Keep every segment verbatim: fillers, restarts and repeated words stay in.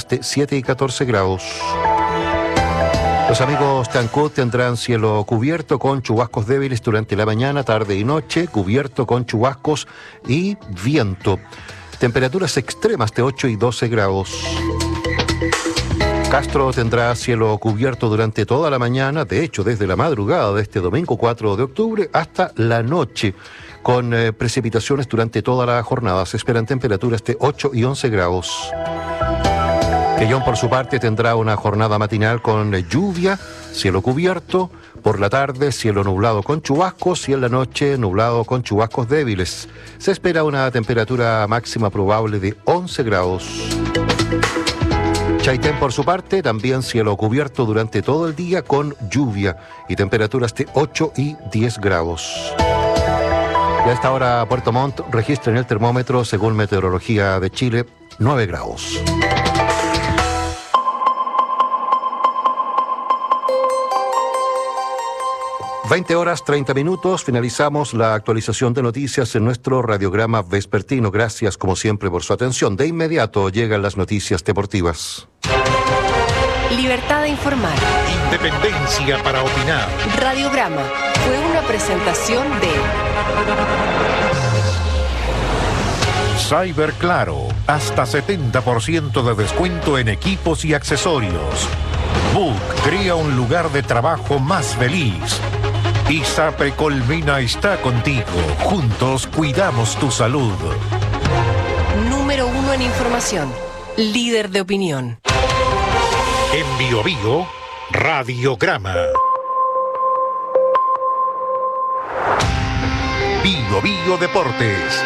temperaturas de siete y catorce grados. Los amigos Tancud tendrán cielo cubierto con chubascos débiles durante la mañana, tarde y noche, cubierto con chubascos y viento. Temperaturas extremas de ocho y doce grados. Castro tendrá cielo cubierto durante toda la mañana, de hecho desde la madrugada de este domingo cuatro de octubre hasta la noche, con eh, precipitaciones durante toda la jornada. Se esperan temperaturas de ocho y once grados. Quellón, por su parte, tendrá una jornada matinal con lluvia, cielo cubierto, por la tarde cielo nublado con chubascos y en la noche nublado con chubascos débiles. Se espera una temperatura máxima probable de once grados. Chaitén, por su parte, también cielo cubierto durante todo el día con lluvia y temperaturas de ocho y diez grados. Y a esta hora Puerto Montt registra en el termómetro, según Meteorología de Chile, nueve grados. veinte horas treinta minutos, finalizamos la actualización de noticias en nuestro radiograma vespertino. Gracias como siempre por su atención. De inmediato llegan las noticias deportivas. Libertad de informar. Independencia para opinar. Radiograma fue una presentación de Cyber Claro, hasta setenta por ciento de descuento en equipos y accesorios. Book crea un lugar de trabajo más feliz. ISAPRE Colmena está contigo. Juntos cuidamos tu salud. Número uno en información. Líder de opinión. En Bio Bio, Radiograma. Bio Bio Deportes.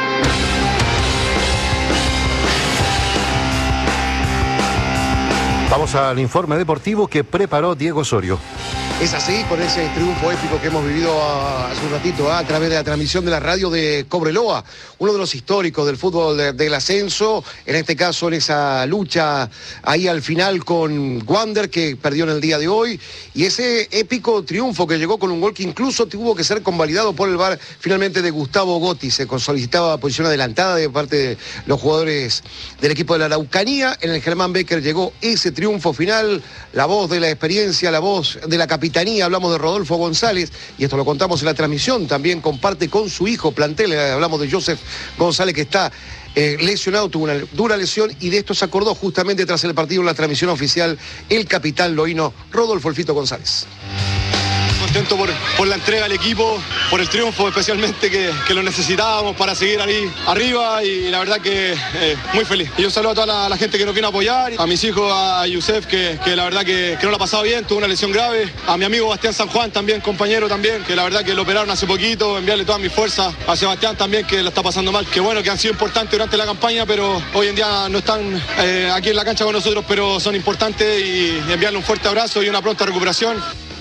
Vamos al informe deportivo que preparó Diego Osorio. Es así, con ese triunfo épico que hemos vivido hace un ratito a través de la transmisión de la radio de Cobreloa, uno de los históricos del fútbol de, del ascenso, en este caso en esa lucha ahí al final con Wander, que perdió en el día de hoy, y ese épico triunfo que llegó con un gol que incluso tuvo que ser convalidado por el V A R finalmente de Gustavo Gotti. Se solicitaba posición adelantada de parte de los jugadores del equipo de la Araucanía. En el Germán Becker llegó ese triunfo final, la voz de la experiencia, la voz de la capitanía. Hablamos de Rodolfo González, y esto lo contamos en la transmisión, también comparte con su hijo plantel, hablamos de Joseph González, que está eh, lesionado, tuvo una dura lesión, y de esto se acordó justamente tras el partido en la transmisión oficial el capitán loíno Rodolfo Elfito González. Contento por, por la entrega al equipo, por el triunfo especialmente que, que lo necesitábamos para seguir ahí arriba, y la verdad que eh, muy feliz. Y un saludo a toda la, la gente que nos viene a apoyar, a mis hijos, a Yusef, que, que la verdad que, que no lo ha pasado bien, tuvo una lesión grave, a mi amigo Bastián San Juan también, compañero también, que la verdad que lo operaron hace poquito, enviarle todas mis fuerzas a Sebastián también, que lo está pasando mal, que bueno, que han sido importantes durante la campaña, pero hoy en día no están eh, aquí en la cancha con nosotros, pero son importantes, y enviarle un fuerte abrazo y una pronta recuperación.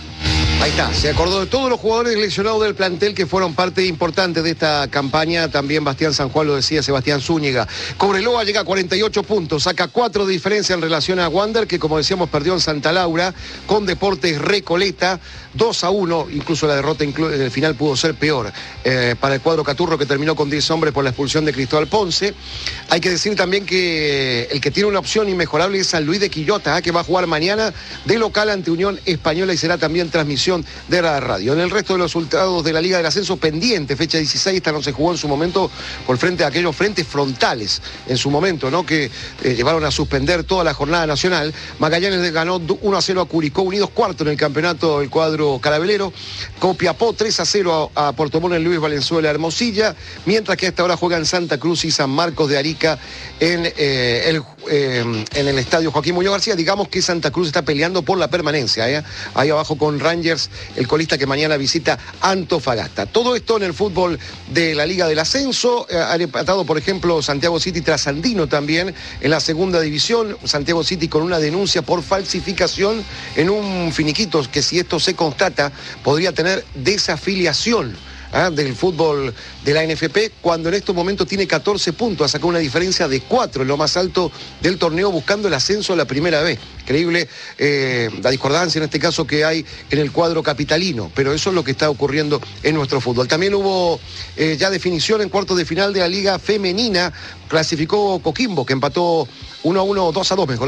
Ahí está, se acordó de todos los jugadores lesionados del plantel que fueron parte importante de esta campaña. También Bastián San Juan, lo decía Sebastián Zúñiga. Cobreloa llega a cuarenta y ocho puntos, saca cuatro de diferencia en relación a Wander, que como decíamos perdió en Santa Laura, con Deportes Recoleta, dos a uno, incluso la derrota en el final pudo ser peor eh, para el cuadro Caturro, que terminó con diez hombres por la expulsión de Cristóbal Ponce. Hay que decir también que el que tiene una opción inmejorable es San Luis de Quillota, ¿eh? que va a jugar mañana de local ante Unión Española, y será también transmisión de la radio. En el resto de los resultados de la Liga del Ascenso pendiente, fecha dieciséis, esta no se jugó en su momento por frente a aquellos frentes frontales en su momento, ¿no? que eh, llevaron a suspender toda la jornada nacional. Magallanes ganó uno a cero a Curicó Unidos, cuarto en el campeonato del cuadro carabelero. Copiapó tres a cero a, a Puerto Montt en Luis Valenzuela Hermosilla, mientras que a esta hora juegan Santa Cruz y San Marcos de Arica en, eh, el, eh, en el estadio Joaquín Muñoz García. Digamos que Santa Cruz está peleando por la permanencia, ¿eh? ahí abajo con Rangers, el colista que mañana visita Antofagasta. Todo esto en el fútbol de la Liga del Ascenso. Eh, han empatado, por ejemplo, Santiago City Trasandino también en la segunda división. Santiago City con una denuncia por falsificación en un finiquito que, si esto se constata, podría tener desafiliación ¿eh? del fútbol de la N F P, cuando en estos momentos tiene catorce puntos, ha sacado una diferencia de cuatro en lo más alto del torneo, buscando el ascenso a la primera vez. Increíble eh, la discordancia en este caso que hay en el cuadro capitalino, pero eso es lo que está ocurriendo en nuestro fútbol. También hubo eh, ya definición en cuartos de final de la Liga Femenina. Clasificó Coquimbo, que empató uno a uno, dos a dos mejor.